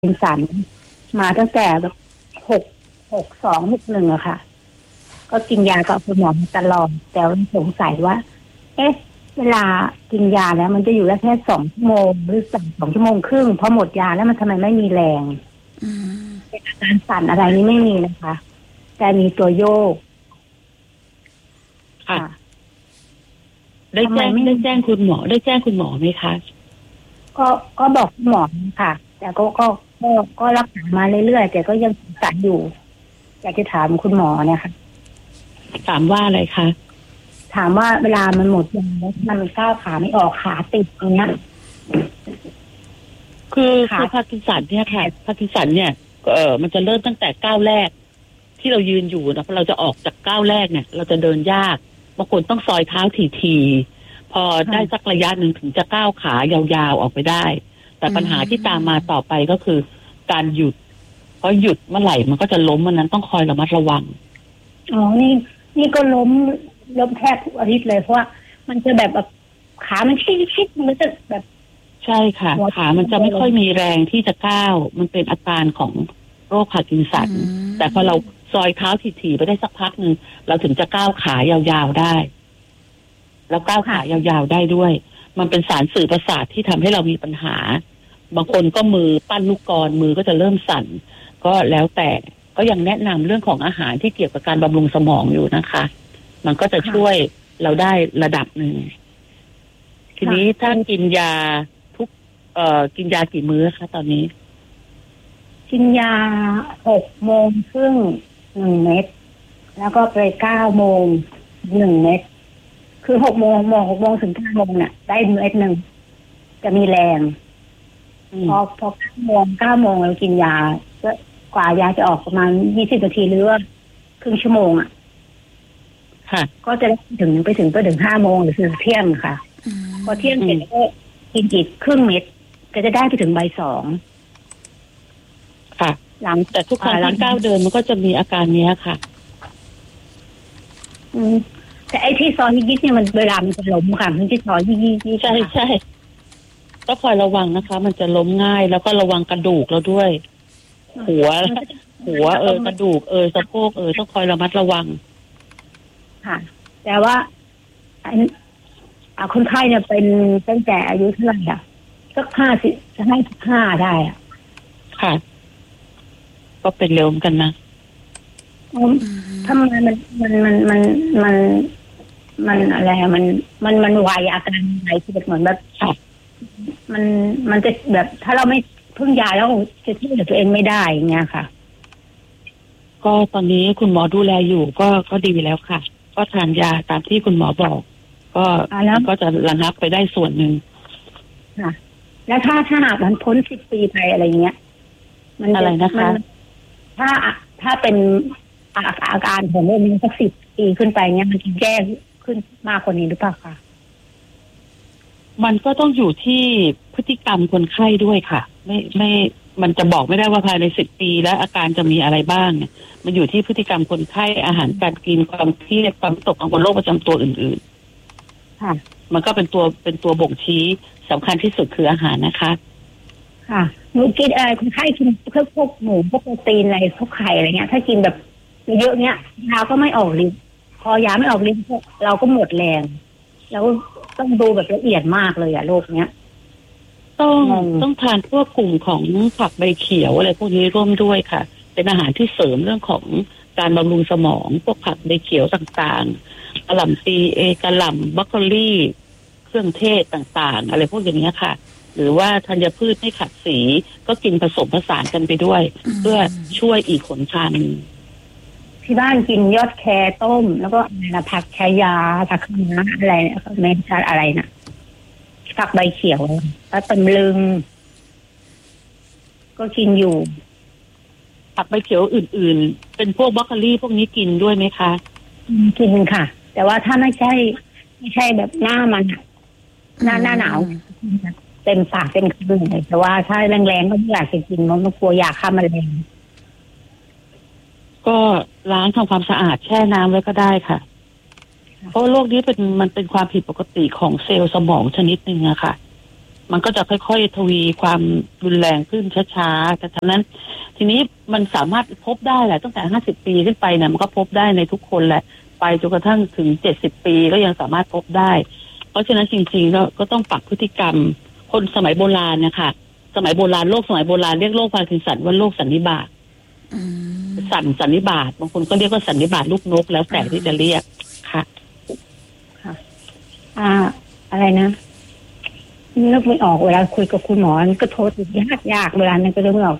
เป็นสันมาตั้งแต่แบบ66261อะค่ะก็กินยากับคุณหมอมาตลอดแต่สงสัยว่าเอ๊ะเวลากินยาแล้วมันจะอยู่ได้แค่2 ชั่วโมงหรือ2 ชั่วโมงครึ่งพอหมดยาแล้วมันทำไมไม่มีแรงเป็นอาการสั่นอะไรนี่ไม่มีนะคะแต่มีตัวโยกค่ะได้แจ้งคุณหมอไหมคะก็บอกคุณหมอค่ะแต่ก็รักษามาเรื่อยๆแต่ก็ยังสงสัยอยู่อยากจะถามคุณหมอเนี่ยค่ะถามว่าอะไรคะถามว่าเวลามันหมดยาแล้วมันก้าวขาไม่ออกขาติดอย่างเงี้ยคือพาร์กินสันเนี่ยค่ะพาร์กินสันเนี่ยมันจะเริ่มตั้งแต่ก้าวแรกที่เรายืนอยู่นะพอเราจะออกจากก้าวแรกเนี่ยเราจะเดินยากบางคนต้องซอยเท้าทีพอได้สักระยะหนึ่งถึงจะก้าวขายาวๆออกไปได้แต่ปัญหาที่ตามมาต่อไปก็คือการหยุดเพราะหยุดเมื่อไหร่มันก็จะล้มมันนั้นต้องคอยระมัดระวังอ๋อนี่ก็ล้มแทบทุกอาทิตย์เลยเพราะว่ามันจะแบบขามันชิดมันจะแบบใช่ค่ะขามันจะไม่ค่อยมีแรงที่จะก้าวมันเป็นอาการของโรคพาร์กินสันแต่พอเราซอยเท้าถี่ๆไปได้สักพักนึงเราถึงจะก้าวขายาวๆได้แล้วก้าวขายาวๆได้ด้วยมันเป็นสารสื่อประสาทที่ทำให้เรามีปัญหาบางคนก็มือปั้นลูกกลมือก็จะเริ่มสั่นก็แล้วแต่ก็ยังแนะนำเรื่องของอาหารที่เกี่ยวกับการบำรุงสมองอยู่นะคะมันก็จะช่วยเราได้ระดับหนึ่งทีนี้ถ้ากินยากินยากี่มื้อคะตอนนี้กินยา6:30 1 เม็ดแล้วก็ไป9 โมง1 เม็ดคือ6 โมงถึง9 โมงเนี่ยได้1 เม็ดจะมีแรงพอ9 โมงเรากินยาก็กว่ายาจะออกประมาณ20 นาทีหรือว่าครึ่งชั่วโมงค่ะก็จะไปถึง5 โมงหรือถึงเที่ยงค่ะพอเที่ยงเสร็จก็กินอีกครึ่งเม็ดก็จะได้ไปถึงบ่าย 2 ค่ะแต่ทุกครั้งที่9 เดือนมันก็จะมีอาการนี้ค่ะแต่ไอ้ที่ซอยยิกเนี่ยมันเวลามันจะล้มค่ะมันที่ซอยยิกใช่ก็คอยระวังนะคะมันจะล้มง่ายแล้วก็ระวังกระดูกเราด้วยหัวกระดูกสะโพกต้องคอยระมัดระวังค่ะแต่ว่าคนไข้เนี่ยเป็นตั้งแต่อายุเท่าไหร่สัก50จะให้15ได้ค่ะก็เป็นเร็วเหมือนกันนะทำไมมันอะไรมันไวอาการไวที่เหมือนแบบมันจะแบบถ้าเราไม่พึ่งยาแล้วจะช่วยเหลือตัวเองไม่ได้อย่างเงี้ยค่ะก็ตอนนี้คุณหมอดูแลอยู่ก็ดีแล้วค่ะก็ทานยาตามที่คุณหมอบอกก็จะระงับไปได้ส่วนหนึ่งค่ะแล้วถ้าหากมันพ้น10 ปีไปอะไรเงี้ยมันอะไรนะคะถ้าเป็นอาการของโรคนี้สัก10 ปีขึ้นไปเนี้ยมันจะแย่ขึ้นมากกว่านี้หรือเปล่าคะมันก็ต้องอยู่ที่พฤติกรรมคนไข้ด้วยค่ะไม่มันจะบอกไม่ได้ว่าภายใน10 ปีแล้วอาการจะมีอะไรบ้างเนี่ยมันอยู่ที่พฤติกรรมคนไข้อาหารการกินความเครียดความตกกังวลโรคประจำตัวอื่นๆค่ะมันก็เป็นตัวบ่งชี้สำคัญที่สุดคืออาหารนะคะค่ะหนูกินคนไข้กินพวกหมูพวกโปรตีนอะไรพวกไข่อะไรเงี้ยถ้ากินแบบเยอะเนี้ยยาก็ไม่ออกฤทธิ์พอยาไม่ออกฤทธิ์เราก็หมดแรงแล้วต้องดูแบบละเอียดมากเลยโรคเนี้ยต้องทานพวกกลุ่มของผักใบเขียวอะไรพวกนี้ร่วมด้วยค่ะเป็นอาหารที่เสริมเรื่องของการบำรุงสมองพวกผักใบเขียวต่างๆกะหล่ำปีกะหล่ำบรอกโคลีเครื่องเทศต่างๆอะไรพวกอย่างนี้ค่ะหรือว่าธัญพืชไม่ขัดสีก็กินผสมผสานกันไปด้วยเพื่อช่วยอีกหนทางนึงที่บ้านกินยอดแครต้มแล้วก็ผักชายาผักคะน้าอะไรเมนชาอะไรนะผักใบเขียวปลาตำลึงก็กินอยู่ผักใบเขียวอื่นๆเป็นพวกบรอกโคลีพวกนี้กินด้วยไหมคะกินค่ะแต่ว่าถ้าไม่ใช่แบบหน้ามันหน้าหนาวเต็มปากเต็มคำเลยแต่ว่าถ้าแรงๆก็ไม่อยากจะกินมันกลัวอยากฆ่าแมลงก็ล้างทำความสะอาดแช่น้ำไว้ก็ได้ค่ะเพราะโรคนี้มันเป็นความผิดปกติของเซลล์สมองชนิดหนึ่งอะค่ะมันก็จะค่อยๆทวีความรุนแรงขึ้นช้าๆแต่ฉะนั้นทีนี้มันสามารถพบได้แหละตั้งแต่50 ปีขึ้นไปเนี่ยมันก็พบได้ในทุกคนแหละไปจนกระทั่งถึง70 ปีก็ยังสามารถพบได้เพราะฉะนั้นจริงๆก็ต้องปรับพฤติกรรมคนสมัยโบราณนะคะสมัยโบราณโรคสมัยโบราณเรียกโรคพาร์กินสันว่าโรคสันนิบาตสันนิบาตบางคนก็เรียกว่าสันนิบาตลูกนกแล้วแต่ที่จะเรียกค่ะอะไรนะนึกไม่ออกเวลาคุยกับคุณหมอก็โทษยากเวลานั้นก็นึกไม่ออก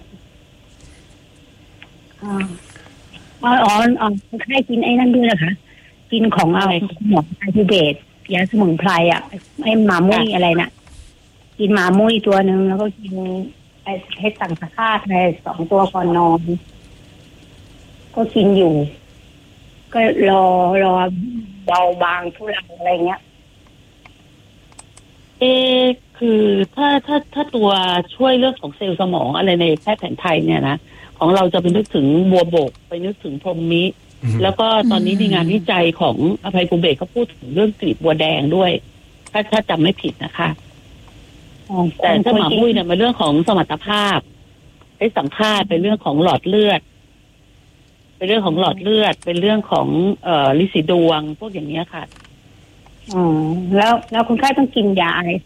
คนไข้กินไอ้นั่นด้วยนะคะกินของอะไรหมอไอทูเบตยาสมุนไพรไอ้หมามุ้ยอะไรน่ะกินหมามุ้ยตัวหนึ่งแล้วก็กินไอ้เพชรสังฆาตใน2 ตัวก่อนนอนก็กินอยู่ก็รอเบาบางทุเลาอะไรเงี้ยคือถ้าตัวช่วยเรื่องของเซลล์สมองอะไรในแพทย์แผนไทยเนี่ยนะของเราจะไปนึกถึงบัวบกไปนึกถึงพรหมมิแล้วก็ตอนนี้มีงานวิจัยของอภัยภูเบศรเขาพูดถึงเรื่องกลีบบัวแดงด้วยถ้าจำไม่ผิดนะคะแต่ถ้าหมามุ้ยเนี่ยมันเรื่องของสมรรถภาพให้สังฆาตเป็นเรื่องของหลอดเลือดเป็นเรื่องของหลอดเลือดเป็นเรื่องของลินสีดวงพวกอย่างเนี้ยค่ะแล้วคุณไข้ต้องกินยาอะไร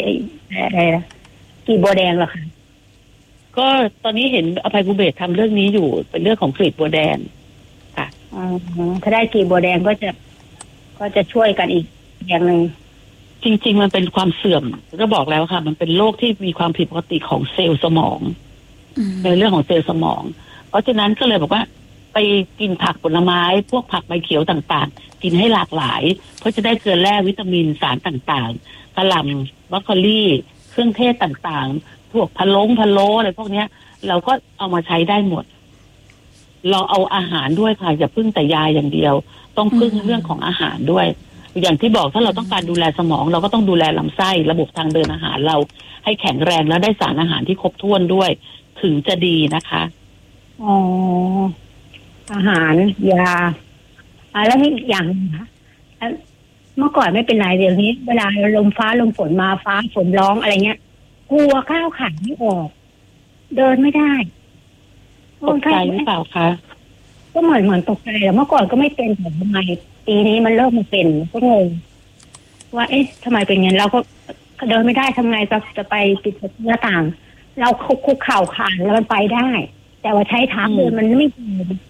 กลีบบัวแดงเหรอคะก็ตอนนี้เห็นอภัยภูเบศรทำเรื่องนี้อยู่เป็นเรื่องของกลีบบัวแดงค่ะถ้าได้กลีบบัวแดงก็จะช่วยกันอีกอย่างหนึ่งจริงๆมันเป็นความเสื่อมก็บอกแล้วค่ะมันเป็นโรคที่มีความผิดปกติของเซลล์สมองในเรื่องของเซลล์สมองเพราะฉะนั้นก็เลยบอกว่าไปกินผักผลไม้พวกผักใบเขียวต่างๆกินให้หลากหลายเพราะจะได้เกลือแร่วิตามินสารต่างๆกะหล่ำบรอกโคลีเครื่องเทศต่างๆพวกพะโล้อะไรพวกเนี้ยเราก็เอามาใช้ได้หมดเราเอาอาหารด้วยค่ะอย่าพึ่งแต่ยาอย่างเดียวต้องพึ่งเรื่องของอาหารด้วยอย่างที่บอกถ้าเราต้องการดูแลสมองเราก็ต้องดูแลลำไส้ระบบทางเดินอาหารเราให้แข็งแรงแล้วได้สารอาหารที่ครบถ้วนด้วยถึงจะดีนะคะอาหารยาแล้วอีกอย่างนะเมื่อก่อนไม่เป็นไรเดี๋ยวนี้เวลาลมฝนมาฟ้าฝนร้องอะไรเงี้ยกลัวข้าวขาไม่ออกเดินไม่ได้ตกใจหรือเปล่าคะก็เหมือนตกใจแล้วเมื่อก่อนก็ไม่เป็นแต่ทำไมปีนี้มันเริ่มมาเป็นก็งงว่าทำไมเป็นงั้นเราก็เดินไม่ได้ทำไงจะไปปิดหน้าต่างเราคุกเข่าคานแล้วมันไปได้แต่ว่าใช้เท้าเดินมันไม่ดี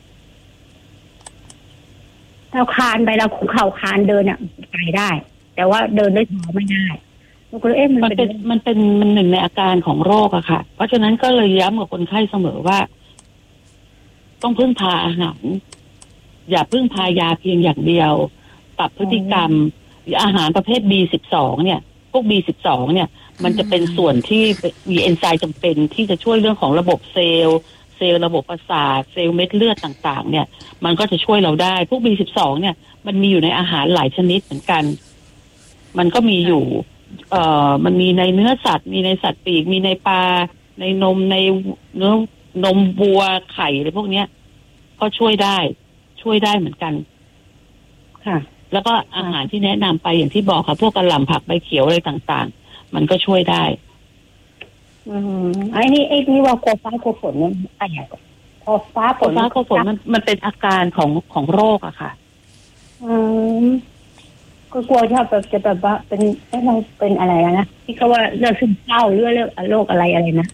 เราคานไปเราคุกเข่าคานเดินไปได้แต่ว่าเดินด้วยเท้าไม่ได้มันเป็นหนึ่งในอาการของโรคอะค่ะเพราะฉะนั้นก็เลยย้ำกับคนไข้เสมอว่าต้องพึ่งพาอาหารอย่าพึ่งพายาเพียงอย่างเดียวปรับพฤติกรรมอาหารประเภท B12 เนี่ยพวก B12 เนี่ยมันจะเป็นส่วนที่มีเอนไซม์จำเป็นที่จะช่วยเรื่องของระบบเซลล์ระบบประสาทเซลล์เม็ดเลือดต่างๆเนี่ยมันก็จะช่วยเราได้พวก B12 เนี่ยมันมีอยู่ในอาหารหลายชนิดเหมือนกันมันก็มีอยู่มันมีในเนื้อสัตว์มีในสัตว์ปีกมีในปลาในนมในเนื้อนมวัวไข่อะไรพวกเนี้ยก็ช่วยได้เหมือนกันค่ะแล้วก็อาหารที่แนะนำไปอย่างที่บอกค่ะพวกกะหล่ำผักใบเขียวอะไรต่างๆมันก็ช่วยได้ไอ้นี่ว่าโคฟ้าโคฝนมันอะไรโคฟ้าโคฝนมันเป็นอาการของโรคอะค่ะก็กลัวถ้าจะแบบว่าเป็นอะไรนะที่เขาว่าเรื่องซึมเศร้าหรือเรื่องโรคอะไรนะ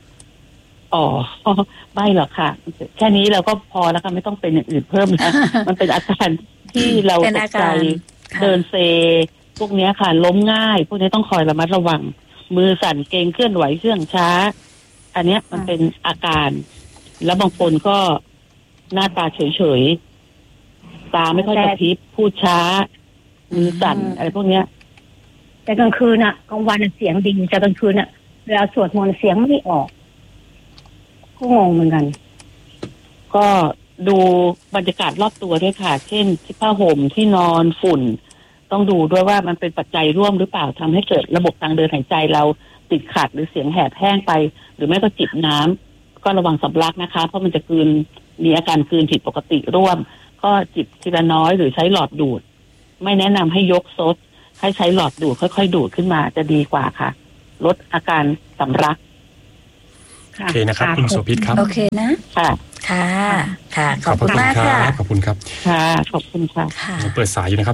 ไม่หรอกค่ะแค่นี้เราก็พอแล้วค่ะไม่ต้องเป็นอย่างอื่นเพิ่มนะมันเป็นอาการที่เราตกใจเดินเซพวกนี้ค่ะล้มง่ายพวกนี้ต้องคอยระมัดระวังมือสั่นเกร็งเคลื่อนไหวเครื่องช้าอันนี้มันเป็นอาการแล้วบางคนก็หน้าตาเฉยๆตาไม่ค่อยกระพริบพูดช้ามือสั่นอะไรพวกเนี้ยแต่กลางคืนกลางวันเสียงดีแต่กลางคืนเวลาสวดมนต์เสียงไม่ออกก็งงเหมือนกันก็ดูบรรยากาศรอบตัวด้วยค่ะเช่นที่ผ้าห่มที่นอนฝุ่นต้องดูด้วยว่ามันเป็นปัจจัยร่วมหรือเปล่าทำให้เกิดระบบทางเดินหายใจเราติดขัดหรือเสียงแหบแห้งไปหรือไม่ก็จิบน้ำก็ระวังสำลักนะคะเพราะมันจะกลืนมีอาการกลืนผิดปกติร่วมก็จิบทีละน้อยหรือใช้หลอดดูดไม่แนะนำให้ยกซดให้ใช้หลอดดูดค่อยๆดูดขึ้นมาจะดีกว่าค่ะลดอาการสำลักโอเคนะครับคุณโสภิตครับโอเคนะค่ะค่ะขอบคุณมากค่ะขอบคุณครับค่ะขอบคุณค่ะเปิดสายอยู่นะครับ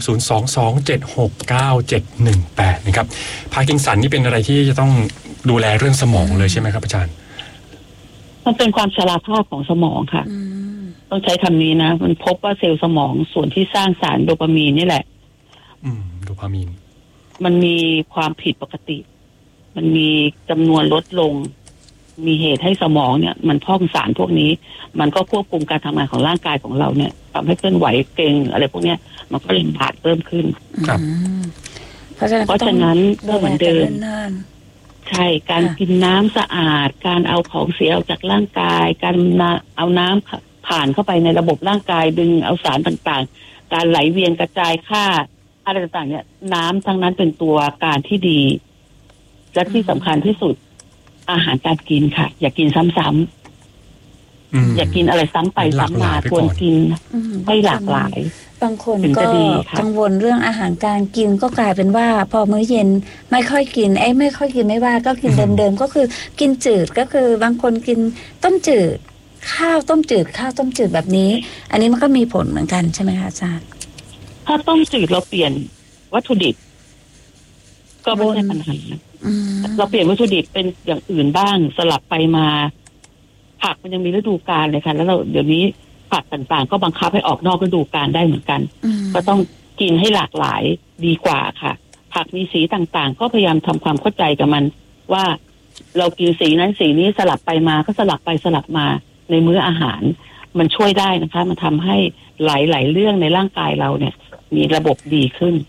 022769718นะครับพาร์กินสันนี่เป็นอะไรที่จะต้องดูแลเรื่องสมองเลยใช่ไหมครับอาจารย์มันเป็นความชราภาพของสมองค่ะต้องใช้คำนี้นะมันพบว่าเซลล์สมองส่วนที่สร้างสารโดปามีนนี่แหละโดปามีนมันมีความผิดปกติมันมีจำนวนลดลงมีเหตุให้สมองเนี่ยมันพร่องสารพวกนี้มันก็ควบคุมการทำงานของร่างกายของเราเนี่ยทำให้เคลื่อนไหวเกร็งอะไรพวกเนี้ยมันก็ลำบากเพิ่มขึ้นครับเพราะฉะนั้นก็เหมือนเดิมใช่การกินน้ำสะอาดการเอาของเสียออกจากร่างกายการเอาน้ำผ่านเข้าไปในระบบร่างกายดึงเอาสารต่างๆการไหลเวียนกระจายค่าอะไรต่างๆเนี่ยน้ำทั้งนั้นเป็นตัวการที่ดีและที่สำคัญที่สุดอาหารการกินค่ะอย่ากินซ้ำๆอย่ากินอะไรซ้ำไปซ้ำมาควรกินให้หลากหลายบางคนก็กังวลเรื่องอาหารการกินก็กลายเป็นว่าพอมื้อเย็นไม่ค่อยกินไม่ค่อยกินไม่ว่าก็กินเดิมๆก็คือกินจืดก็คือบางคนกินต้มจืดข้าวต้มจืดแบบนี้อันนี้มันก็มีผลเหมือนกันใช่ไหมคะอาจารย์ถ้าต้มจืดเราเปลี่ยนวัตถุดิบก็ไม่ใช่ปัญหาเราเปลี่ยนวัตถุดิบเป็นอย่างอื่นบ้างสลับไปมาผักมันยังมีฤดูกาลเลยค่ะแล้วเราเดี๋ยวนี้ผักต่างๆก็บังคับให้ออกนอกฤดูกาลได้เหมือนกันก็ต้องกินให้หลากหลายดีกว่าค่ะผักมีสีต่างๆก็พยายามทำความเข้าใจกับมันว่าเรากินสีนั้นสีนี้สลับไปมาก็สลับไปสลับมาในมื้ออาหารมันช่วยได้นะคะมันทำให้หลายๆเรื่องในร่างกายเราเนี่ยมีระบบดีขึ้น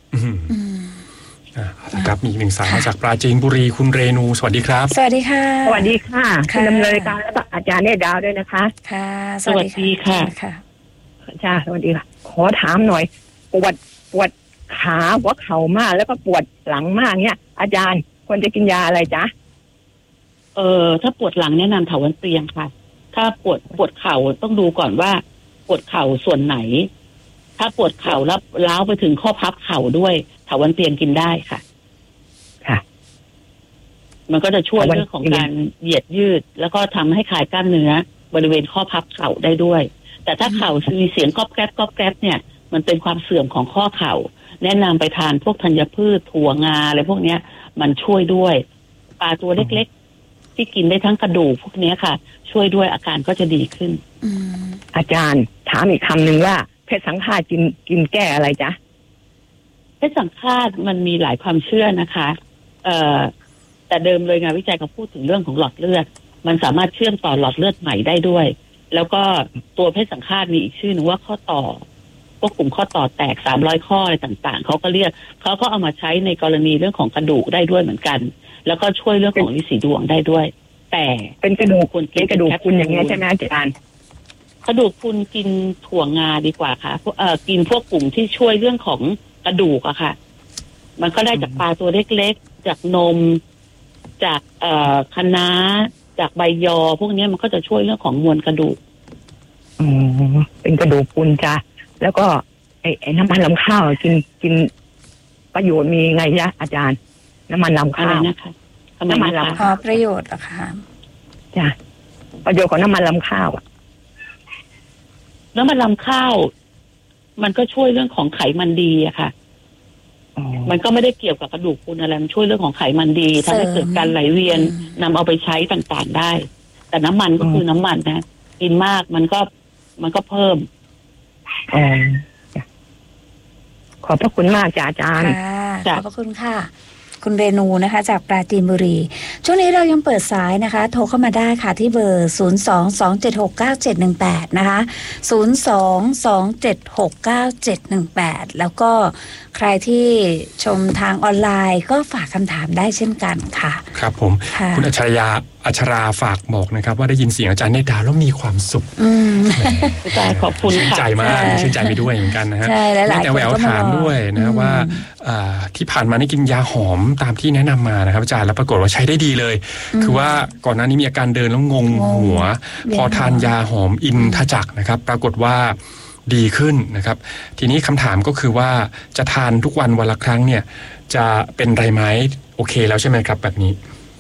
ครับมีอีกหนึ่งสายมาจากปราจีนบุรีคุณเรนูสวัสดีครับสวัสดีค่ะสวัสดีค่ะคุณดำเนินการและอาจารย์เนตรดาวด้วยนะคะค่ะสวัสดีค่ะจ้าสวัสดีค่ะขอถามหน่อยปวดขาหัวเข่ามากแล้วก็ปวดหลังมากเนี่ยอาจารย์ควรจะกินยาอะไรจ๊ะถ้าปวดหลังแนะนำเถาวัลย์เตียงค่ะถ้าปวดเข่าต้องดูก่อนว่าปวดเข่าส่วนไหนถ้าปวดเข่าแล้วล้าวไปถึงข้อพับเข่าด้วยเถาวัลย์เตียงกินได้ค่ะมันก็จะช่วยเรื่องของการเหยียดยืดแล้วก็ทำให้คลายกล้ามเนื้อบริเวณข้อพับเข่าได้ด้วยแต่ถ้าเข่ามีเสียงก๊อบแก๊บเนี่ยมันเป็นความเสื่อมของข้อเข่าแนะนำไปทานพวกธัญพืชถั่วงาอะไรพวกเนี้ยมันช่วยด้วยปลาตัวเล็กๆที่กินได้ทั้งกระดูกพวกนี้ค่ะช่วยด้วยอาการก็จะดีขึ้นอาจารย์ถามอีกคำหนึ่งว่าเพชรสังฆาตกินแก้อะไรจ๊ะเพชรสังฆาตมันมีหลายความเชื่อนะคะแต่เดิมเลยงานวิจัยเขาพูดถึงเรื่องของหลอดเลือดมันสามารถเชื่อมต่อหลอดเลือดใหม่ได้ด้วยแล้วก็ตัวเพชรสังฆาตมีอีกชื่อหนึ่งว่าข้อต่อพวกกลุ่มข้อต่อแตก300ข้ออะไรต่างๆเขาก็เรียกเขาก็เอามาใช้ในกรณีเรื่องของกระดูกได้ด้วยเหมือนกันแล้วก็ช่วยเรื่องของฤทธิ์สีดวงได้ด้วยแต่เป็นกระดูกคุณกินกระดูกคุณอย่างนี้ใช่ไหมอาจารย์กระดูกคุณกินถั่วงาดีกว่าค่ะกินพวกกลุ่มที่ช่วยเรื่องของกระดูกอะค่ะมันก็ได้จากปลาตัวเล็กๆจากนมจากคะน้าจากใบยอพวกนี้มันก็จะช่วยเรื่องของมวลกระดูกเป็นกระดูกคุณจ้ะแล้วก็ไอ้น้ำมันลำข้าวกินประโยชน์มีไงจ๊ะอาจารย์น้ำมันลำข้าวนะคะน้ำมันลำข้าวประโยชน์เหรอคะจ้ะประโยชน์ของน้ำมันลำข้าวน้ำมันลำข้าวมันก็ช่วยเรื่องของไขมันดีอะค่ะมันก็ไม่ได้เกี่ยวกับกระดูกคุณอะไรมันช่วยเรื่องของไขมันดีทำให้เกิดการไหลเวียนนำเอาไปใช้ต่างๆได้แต่น้ำมันก็คือน้ำมันนะกินมากมันก็เพิ่มขอบพระคุณมากจ้าอาจารย์ขอบพระคุณค่ะคุณเรนูนะคะจากปราจีนบุรีช่วงนี้เรายังเปิดสายนะคะโทรเข้ามาได้ค่ะที่เบอร์022769718นะคะ022769718แล้วก็ใครที่ชมทางออนไลน์ก็ฝากคำถามได้เช่นกันค่ะครับผมคุณอัชราฝากบอกนะครับว่าได้ยินเสียงอาจารย์เนตรดาวแล้วมีความสุขขอบคุณชื่นใจมากชื่นใจไปด้วยเหมือนกันนะฮะแต่แววถามด้วยนะว่าที่ผ่านมานี่กินยาหอมตามที่แนะนำมานะครับอาจารย์แล้วปรากฏว่าใช้ได้ดีเลยคือว่าก่อนหน้านี้มีอาการเดินแล้วงงหัวพอทานยาหอมอินทจักรนะครับปรากฏว่าดีขึ้นนะครับทีนี้คำถามก็คือว่าจะทานทุกวันละครั้งเนี่ยจะเป็นไรไหมโอเคแล้วใช่ไหมครับแบบนี้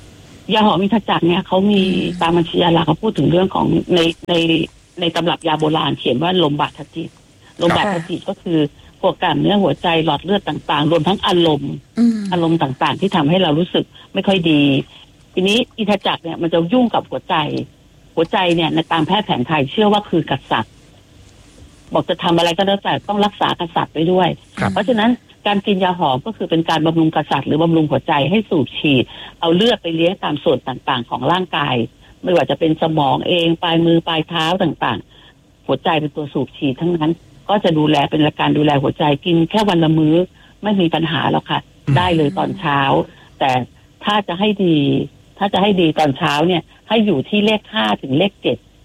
ยาหอมอินทจักรเนี่ยเขามีตามบัญชียาลาเขาพูดถึงเรื่องของในตำรับยาโบราณเขียนว่าลมบาดทจิตลมบาดทจิตก็คือพวกกล้ามเนื้อหัวใจหลอดเลือดต่างๆรวมทั้งอารมณ์ต่างๆที่ทำให้เรารู้สึกไม่ค่อยดีทีนี้อินทจักรเนี่ยมันจะยุ่งกับหัวใจเนี่ยในตามแพทย์แผนไทยเชื่อว่าคือกษัตริย์บอกจะทำอะไรก็แล้วแต่ต้องรักษากษัตริย์ไว้ด้วยเพราะฉะนั้นการกินยาหอมก็คือเป็นการบำรุงกษัตริย์หรือบำรุงหัวใจให้สูบฉีดเอาเลือดไปเลี้ยงตามส่วนต่างๆของร่างกายไม่ว่าจะเป็นสมองเองปลายมือปลายเท้าต่างๆหัวใจเป็นตัวสูบฉีดทั้งนั้นก็จะดูแลเป็นการดูแลหัวใจกินแค่วันละมื้อไม่มีปัญหาหรอกค่ะได้เลยตอนเช้าแต่ถ้าจะให้ดีตอนเช้าเนี่ยให้อยู่ที่เลข5ถึงเลข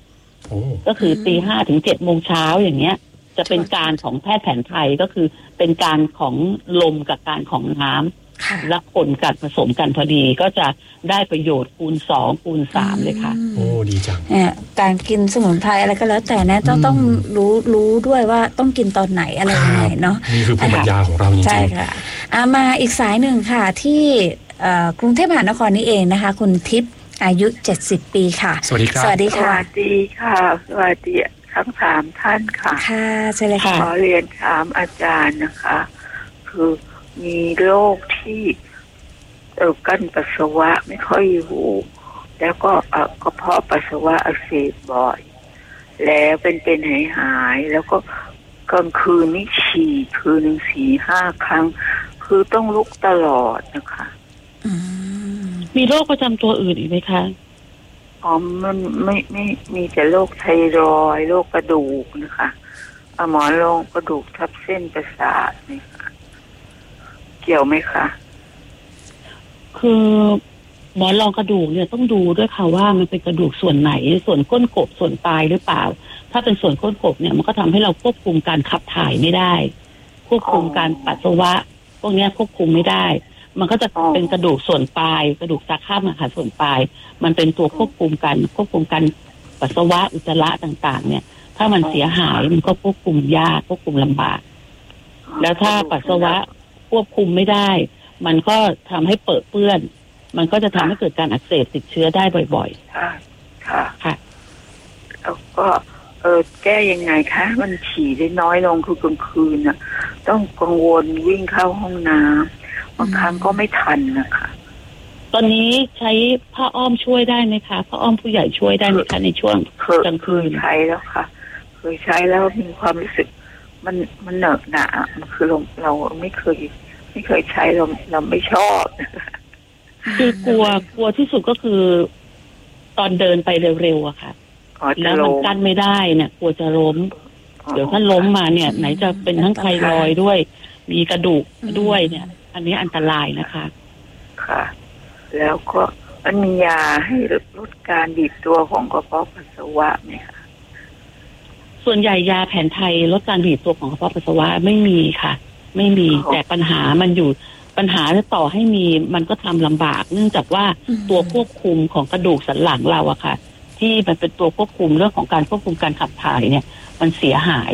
7ก็คือตี5ถึง7โมงเช้าอย่างเงี้ยจะเป็นการของแพทย์แผนไทยก็คือเป็นการของลมกับการของน้ำและผลกันผสมกันพอดีก็จะได้ประโยชน์คูณ2คูณ3เลยค่ะโอ้ดีจังการกินสมุนไพรอะไรก็แล้วแต่นะต้องรู้ด้วยว่าต้องกินตอนไหนอะไรยังไงเนาะนี่คือภูมิปัญญาของเราจริงๆใช่ค่ะมาอีกสายหนึ่งค่ะที่กรุงเทพมหานครนี่เองนะคะคุณทิพย์อายุ70ปีค่ะสวัสดีครับสวัสดีค่ะสวัสดีค่ะสวัสดีทั้ง3ท่านค่ะค่ะใช่เลยค่ะขอเรียนถามอาจารย์นะคะคือมีโรคที่กั้นปัสสาวะไม่ค่อยอยู่แล้วก็กระเพาะปัสสาวะอักเสบบ่อยแล้วเป็นหายแล้วก็กลางคืนนี่ฉี่คืนนึง 4-5 ครั้งคือต้องลุกตลอดนะคะมีโรคประจำตัวอื่นอีกไหมคะมันไม่มีแต่โรคไทรอยด์โรคกระดูกนะคะหมอลงกระดูกทับเส้นประสาทนี่ค่ะเกี่ยวไหมคะคือหมอรองกระดูกเนี่ยต้องดูด้วยค่ะว่ามันเป็นกระดูกส่วนไหนส่วนก้นกบส่วนปลายหรือเปล่าถ้าเป็นส่วนก้นกบเนี่ยมันก็ทำให้เราควบคุมการขับถ่ายไม่ได้ควบคุมการปัสสาวะพวกนี้ควบคุมไม่ได้มันก็จะเป็นกระดูกส่วนปลายกระดูกตาข้ามค่ะส่วนปลายมันเป็นตัวควบคุมการปัสสาวะอุจจาระต่างๆเนี่ยถ้ามันเสียหายมันก็ควบคุมยากควบคุมลำบากแล้วถ้าปัสสาวะควบคุมไม่ได้มันก็ทำให้เปื้อนมันก็จะทำให้เกิดการอักเสบติดเชื้อได้บ่อยๆค่ะแล้วก็แก้ยังไงคะมันฉี่ได้น้อยลงคือกลางคืนน่ะต้องกังวลวิ่งเข้าห้องน้ำบางครั้งก็ไม่ทันนะคะตอนนี้ใช้ผ้าอ้อมช่วยได้ไหมคะผ้าอ้อมผู้ใหญ่ช่วยได้ไหมคะในช่วงกลางคืนใช้แล้วค่ะเคยใช้แล้วมีความรู้สึกมันเหนอะหนะมันคือเราไม่เคยใช้เราไม่ชอบคือกลัวที่สุดก็คือตอนเดินไปเร็วๆอะค่ะแล้วมันกั้นไม่ได้เนี่ยกลัวจะล้มเดี๋ยวถ้าล้มมาเนี่ยไหนจะเป็นทั้งไทรอยด์ด้วยมีกระดูกด้วยเนี่ยอันนี้อันตรายนะคะค่ะแล้วก็มันมียาให้ลดการบีบตัวของกระเพาะปัสสาวะไหมคะส่วนใหญ่ยาแผนไทยลดการบีบตัวของกระเพาะปัสสาวะไม่มีค่ะไม่มีแต่ปัญหามันอยู่ปัญหาจะต่อให้มีมันก็ทำลำบากเนื่องจากว่าตัวควบคุมของกระดูกสันหลังเราอะค่ะที่มันเป็นตัวควบคุมเรื่องของการควบคุมการขับถ่ายเนี่ยมันเสียหาย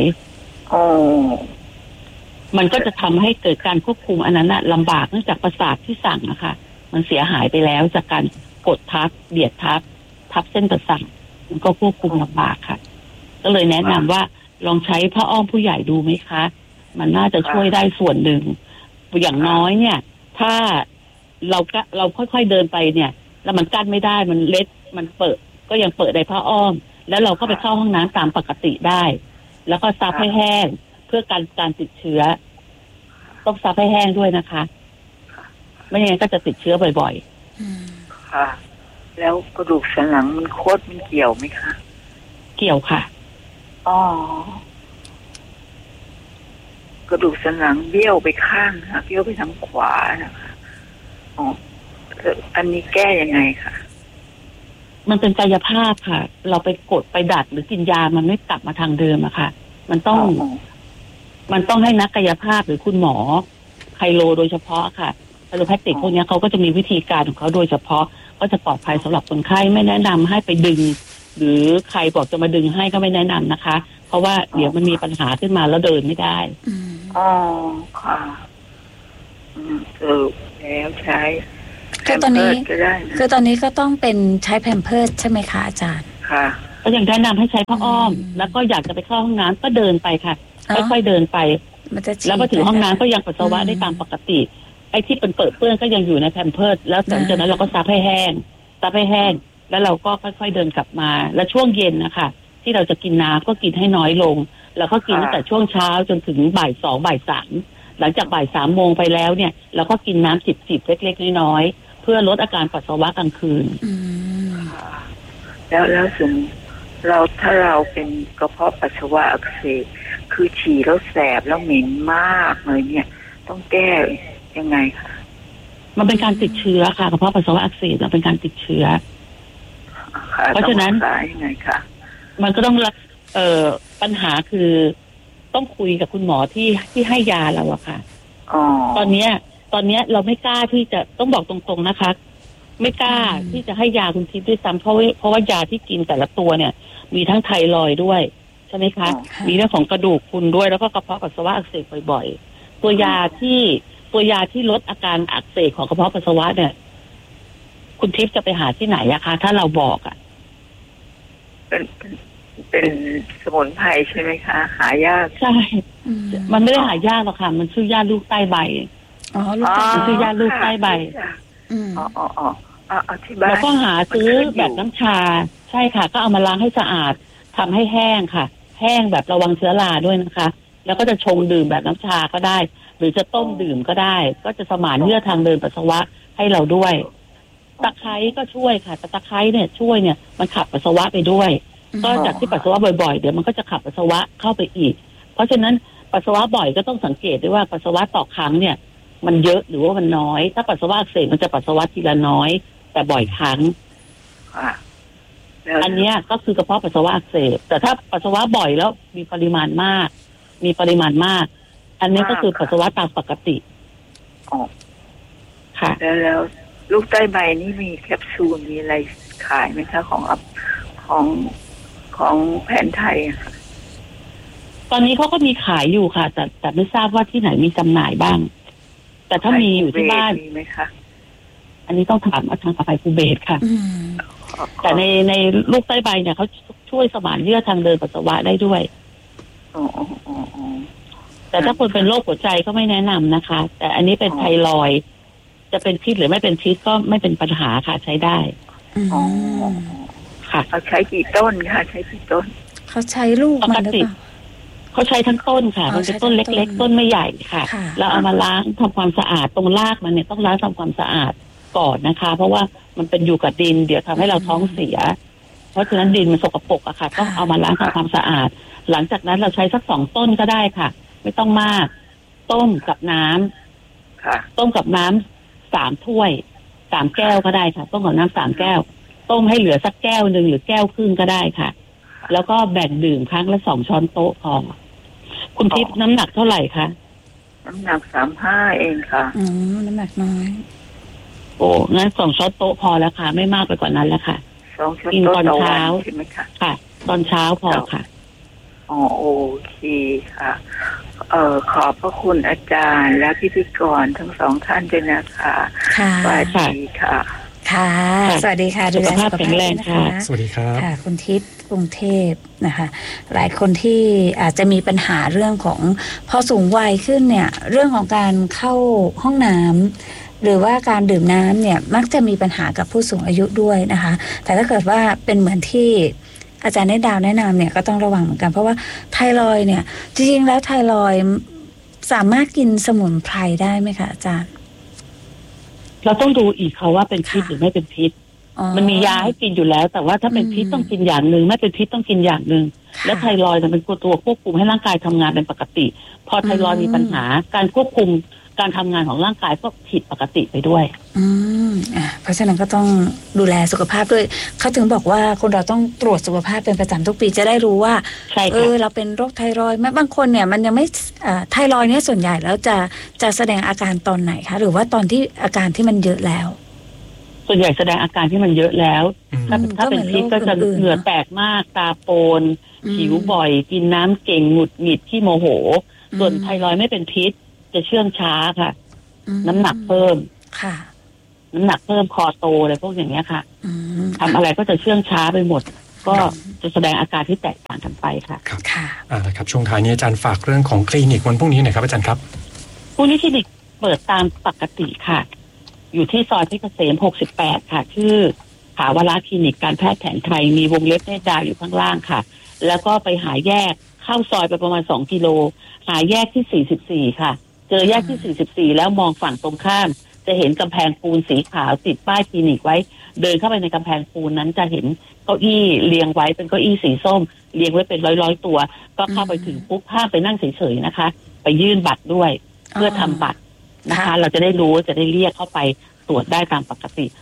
มันก็จะทำให้เกิดการควบคุมอันนั้นลำบากเนื่องจากประสาทที่สั่งนะคะมันเสียหายไปแล้วจากการกดทับเบียดทับเส้นประสาทมันก็ควบคุมลำบากค่ะก็เลยแนะนำว่าลองใช้ผ้าอ้อมผู้ใหญ่ดูไหมคะมันน่าจะช่วยได้ส่วนหนึ่งอย่างน้อยเนี่ยถ้าเราค่อยๆเดินไปเนี่ยแล้วมันกั้นไม่ได้มันเล็ดมันเปิดก็ยังเปิดในผ้าอ้อมแล้วเราก็ไปเข้าห้องน้ำตามปกติได้แล้วก็ซับให้แห้งเพื่อการติดเชื้อต้องซับให้แห้งด้วยนะคะไม่อย่างนั้นก็จะติดเชื้อบ่อยๆค่ะแล้วกระดูกสันหลังมันโคตรมันเกี่ยวไหมคะเกี่ยวค่ะกระดูกสันหลังเบี้ยวไปข้างค่ะเบี้ยวไปทางขวานะคะอันนี้แก้ยังไงคะมันเป็นกายภาพค่ะเราไปกดไปดัดหรือกินยามันไม่กลับมาทางเดิมอะค่ะมันต้องให้นักกายภาพหรือคุณหมอไคโรโดยเฉพาะค่ะไคโรแพคติกพวกนี้เขาก็จะมีวิธีการของเขาโดยเฉพาะก็จะปลอดภัยสำหรับคนไข้ไม่แนะนำให้ไปดึงหรือใครบอกจะมาดึงให้ก็ไม่แนะนำนะคะเพราะว่าเดี๋ยวมันมีปัญหาขึ้นมาแล้วเดินไม่ได้ค่ะแล้วใช้คือตอนนี้ก็ต้องเป็นใช้แพมเพิร์สใช่ไหมคะอาจารย์ค่ะก็ยังแนะนำให้ใช้ผ้าอ้อมแล้วก็อยากจะไปเข้าห้องน้ำก็เดินไปค่ะค่อยๆเดินไปแล้วพอถึงห้องน้ำก็ยังปัสสาวะได้ตามปกติไอ้ที่เป็นเปื้อนก็ยังอยู่ในแพมเพิร์สแล้วหลังจากนั้นเราก็ซับให้แห้งแล้วเราก็ค่อยๆเดินกลับมาแล้วช่วงเย็นนะคะที่เราจะกินน้ำก็กินให้น้อยลงแล้วก็กินตั้งแต่ช่วงเช้าจนถึงบ่าย 2 บ่าย 3หลังจากบ่าย 3 โมงไปแล้วเนี่ยเราก็กินน้ำจิบๆเล็กๆน้อยๆเพื่อลดอาการปัสสาวะกลางคืนแล้วถึงถ้าเราเป็นกระเพาะปัสสาวะอักเสบคือฉี่แล้วแสบแล้วเหม็นมากเลยเนี่ยต้องแก้ยังไงคะมันเป็นการติดเชื้อค่ะกระเพาะปัสสาวะอักเสบมันเป็นการติดเชื้อเพราะฉะนั้นยังไงคะมันก็ต้องปัญหาคือต้องคุยกับคุณหมอที่ให้ยาเราอะค่ะตอนเนี้ยเราไม่กล้าที่จะต้องบอกตรงๆนะคะไม่กล้าที่จะให้ยาคุณทิพย์ด้วยซ้ำเพราะว่ายาที่กินแต่ละตัวเนี่ยมีทั้งไทรอยด์ด้วยใช่ไหมคะมีเรื่องของกระดูกพรุนด้วยแล้วก็กระเพาะปัสสาวะอักเสบบ่อยๆตัวยาที่ลดอาการอักเสบของกระเพาะปัสสาวะเนี่ยคุณทิพย์จะไปหาที่ไหนอะคะถ้าเราบอกอะเป็นสมุนไพรใช่ไหมคะหายากใช่มันไม่ได้หายากหรอกค่ะมันชื่อยาลูกใต้ใบมันชื่อยาลูกใต้ใบแล้วก็หาซื้อแบบน้ำชาใช่ค่ะก็เอามาล้างให้สะอาดทำให้แห้งค่ะแห้งแบบระวังเชื้อราด้วยนะคะแล้วก็จะชงดื่มแบบน้ำชาก็ได้หรือจะต้มดื่มก็ได้ก็จะสมานเยื่อทางเดินปัสสาวะให้เราด้วยตะไคร้ก็ช่วยค่ะแต่ตะไคร้เนี่ยช่วยเนี่ยมันขับปัสสาวะไปด้วยก็จากที่ปัสสาวะบ่อยๆเดี๋ยวมันก็จะขับปัสสาวะเข้าไปอีกเพราะฉะนั้นปัสสาวะบ่อยก็ต้องสังเกตด้วยว่าปัสสาวะต่อครั้งเนี่ยมันเยอะหรือว่ามันน้อยถ้าปัสสาวะอักเสบมันจะปัสสาวะทีละน้อยแต่บ่อยครั้งอันนี้ก็คือกระเพาะปัสสาวะอักเสบแต่ถ้าปัสสาวะบ่อยแล้วมีปริมาณมากอันนี้ก็คือปัสสาวะตามปกติค่ะแล้วลูกใต้ใบนี่มีแคปซูลมีอะไรขายไหมคะของแผนไทยค่ะตอนนี้เขาก็มีขายอยู่ค่ะแต่ไม่ทราบว่าที่ไหนมีจำหน่ายบ้างแต่ถ้ามีอยู่ที่บ้านมีไหมคะอันนี้ต้องถามทางไฟคูเบสค่ะแต่ในลูกใต้ใบเนี่ยเขาช่วยสมานเยื่อทางเดินปัสสาวะได้ด้วยแต่ถ้าคนเป็นโรคหัวใจก็ไม่แนะนำนะคะแต่อันนี้เป็นไทรอยด์จะเป็นพิษหรือไม่เป็นพิษก็ไม่เป็นปัญหาค่ะใช้ได้ค่ะเขาใช้กี่ต้นค่ะใช้กี่ต้นเขาใช้ลูกมันหรือเปล่าเขาใช้ทั้งต้นค่ะมันเป็นต้นเล็กๆต้นไม่ใหญ่ค่ะแล้วเอามาล้างทำความสะอาดตรงรากมันเนี่ยต้องล้างทำความสะอาดก่อนนะคะเพราะว่ามันเป็นอยู่กับดินเดี๋ยวทำให้เราท้องเสียเพราะฉะนั้นดินมันสกปรกอะค่ะต้องเอามาล้างทำความสะอาดหลังจากนั้นเราใช้สัก2 ต้นก็ได้ค่ะไม่ต้องมากต้มกับน้ำต้มกับน้ำ3 ถ้วย3 แก้วก็ได้ค่ะต้มกับน้ำ3 แก้วต้มให้เหลือสักแก้วนึงหรือแก้วครึ่งก็ได้ค่ะแล้วก็แบ่งดื่มครั้งละ2 ช้อนโต๊ะพอคุณทิพย์น้ำหนักเท่าไหร่คะน้ำหนัก35เองค่ะน้ำหนักน้อยโอ้งั้น2 ช้อนโต๊ะพอแล้วค่ะไม่มากไปกว่านั้นแล้วค่ะ 2 ช้อนโต๊ะตอนเช้าใช่ไหมคะค่ะตอนเช้าพอค่ะโอเคค่ะขอบพระคุณอาจารย์และพิธีกรทั้ง2 ท่านด้วยนะคะสวัสดีค่ะค่ะสวัสดีค่ะสุขภาพแข็งแรงค่ะสวัสดีครับค่ะคุณทิพย์กรุงเทพนะคะหลายคนที่อาจจะมีปัญหาเรื่องของพอสูงวัยขึ้นเนี่ยเรื่องของการเข้าห้องน้ำหรือว่าการดื่มน้ำเนี่ยมักจะมีปัญหากับผู้สูงอายุด้วยนะคะแต่ถ้าเกิดว่าเป็นเหมือนที่อาจารย์ดาวแนะนำเนี่ยก็ต้องระวังเหมือนกันเพราะว่าไทรอยด์เนี่ยจริงๆแล้วไทรอยด์สามารถกินสมุนไพรได้ไหมคะอาจารย์เราต้องดูอีกค่ะว่าเป็นพิษหรือไม่เป็นพิษมันมียาให้กินอยู่แล้วแต่ว่าถ้าเป็นพิษต้องกินอย่างนึงไม่เป็นพิษต้องกินอย่างนึงและไทรอยด์เป็นตัวควบคุมให้ร่างกายทำงานเป็นปกติพอไทรอยด์มีปัญหาการควบคุมการทำงานของร่างกายก็ผิดปกติไปด้วยเพราะฉะนั้นก็ต้องดูแลสุขภาพด้วยเขาถึงบอกว่าคนเราต้องตรวจสุขภาพเป็นประจำทุกปีจะได้รู้ว่าเราเป็นโรคไทรอยด์แม้บางคนเนี่ยมันยังไม่ไทรอยด์เนี่ยส่วนใหญ่แล้วจะแสดงอาการตอนไหนคะหรือว่าตอนที่อาการที่มันเยอะแล้วส่วนใหญ่แสดงอาการที่มันเยอะแล้วถ้าเป็นพิษก็จะเหงื่อแตกมากตาโปนผิวบ่อยกินน้ำเก่งหงุดหงิดขี้โมโหส่วนไทรอยด์ไม่เป็นพิษจะเชื่องช้าค่ะน้ำหนักเพิ่มค่ะน้ำหนักเพิ่มคอโตอะไรพวกอย่างเงี้ยค่ะทำอะไรก็จะเชื่องช้าไปหมดก็จะแสดงอาการที่แตกต่างกันไปค่ะครับครับช่วงท้ายนี้อาจารย์ฝากเรื่องของคลินิกวันพรุ่งนี้หน่อยครับอาจารย์ครับพรุ่งนี้คลินิกเปิดตามปกติค่ะอยู่ที่ซอยเพชรเกษม68ค่ะชื่อภาวราคลินิกการแพทย์แผนไทยมีวงเล็บเนตรดาวอยู่ข้างล่างค่ะแล้วก็ไปหาแยกเข้าซอยไปประมาณ2 กิโลหาแยกที่44ค่ะเจอแยกที่44แล้วมองฝั่งตรงข้ามจะเห็นกำแพงปูนสีขาวติดป้ายคลินิกไว้เดินเข้าไปในกำแพงปูนนั้นจะเห็นเก้าอี้เรียงไว้เป็นเก้าอี้สีส้มเรียงไว้เป็นร้อยๆตัวก็เข้าไปถึงปุ๊บห้ามไปนั่งเฉยๆนะคะไปยื่นบัตรด้วยเพื่อทำบัตรนะคะเราจะได้รู้จะได้เรียกเข้าไปตรวจได้ตามปกติ